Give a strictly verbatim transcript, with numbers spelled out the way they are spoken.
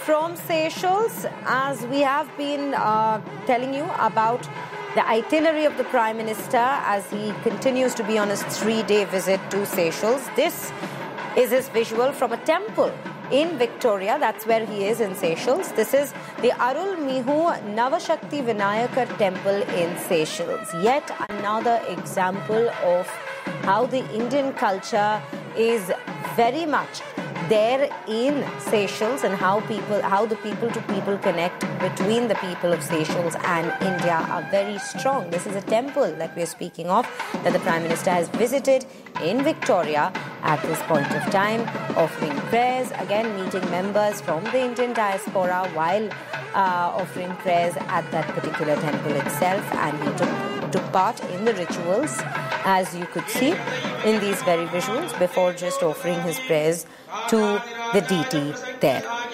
from Seychelles, as we have been uh, telling you about the itinerary of the Prime Minister as he continues to be on his three-day visit to Seychelles. This is his visual from a temple in Victoria. That's where he is in Seychelles. This is the Arul Mihu Navashakti Vinayakar temple in Seychelles. Yet another example of how the Indian culture is very much there in Seychelles, and how people, how the people-to-people connect between the people of Seychelles and India are very strong. This is a temple that we're speaking of, that the Prime Minister has visited in Victoria at this point of time, offering prayers, again meeting members from the Indian diaspora while uh, offering prayers at that particular temple itself, and he took, took part in the rituals, as you could see in these very visuals, before just offering his prayers to the deity there.